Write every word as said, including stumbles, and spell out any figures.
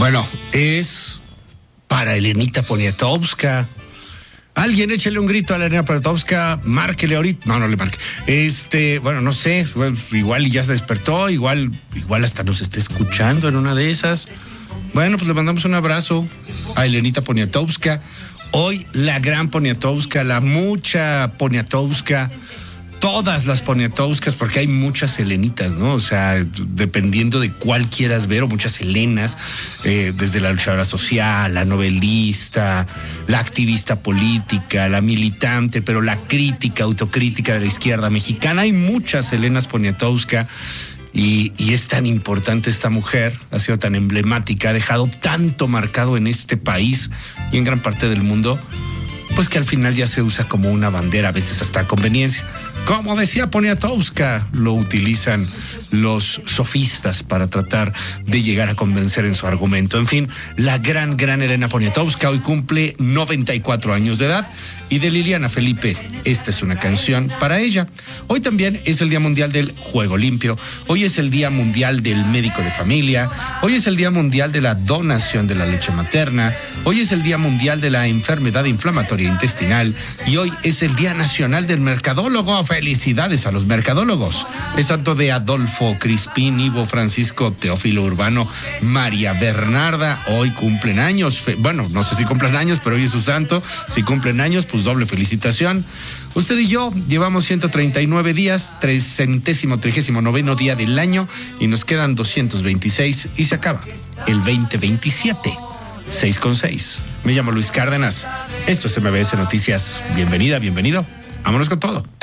Bueno, es para Elenita Poniatowska. Alguien échele un grito a Elena Poniatowska, márquele ahorita. No, no le marque. Este, bueno, no sé, bueno, igual ya se despertó, igual, igual hasta nos está escuchando en una de esas. Bueno, pues le mandamos un abrazo a Elenita Poniatowska. Hoy la gran Poniatowska, la mucha Poniatowska, todas las Poniatowskas, porque hay muchas Elenitas, ¿no? O sea, dependiendo de cuál quieras ver, o muchas Elenas, eh, desde la luchadora social, la novelista, la activista política, la militante, pero la crítica, autocrítica de la izquierda mexicana. Hay muchas Elenas Poniatowska. Y, y es tan importante esta mujer, ha sido tan emblemática, ha dejado tanto marcado en este país y en gran parte del mundo, pues que al final ya se usa como una bandera, a veces hasta a conveniencia. Como decía Poniatowska, lo utilizan los sofistas para tratar de llegar a convencer en su argumento. En fin, la gran, gran Elena Poniatowska hoy cumple noventa y cuatro años de edad. Y de Liliana Felipe, esta es una canción para ella. Hoy también es el Día Mundial del Juego Limpio. Hoy es el Día Mundial del Médico de Familia. Hoy es el Día Mundial de la Donación de la Leche Materna. Hoy es el Día Mundial de la Enfermedad Inflamatoria Intestinal. Y hoy es el Día Nacional del Mercadólogo. Felicidades a los mercadólogos. Es santo de Adolfo Crispín, Ivo Francisco, Teófilo Urbano, María Bernarda. Hoy cumplen años. Bueno, no sé si cumplen años, pero hoy es su santo. Si cumplen años, pues doble felicitación. Usted y yo llevamos ciento treinta y nueve días, trescientísimo, trigésimo noveno día del año, y nos quedan doscientos veintiséis y se acaba el veinte veintisiete. seis con seis. Me llamo Luis Cárdenas. Esto es M B S Noticias. Bienvenida, bienvenido. Vámonos con todo.